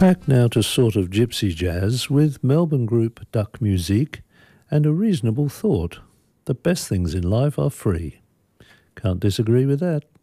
Back now to sort of gypsy jazz with Melbourne group Duck Musique and a reasonable thought. The best things in life are free. Can't disagree with that.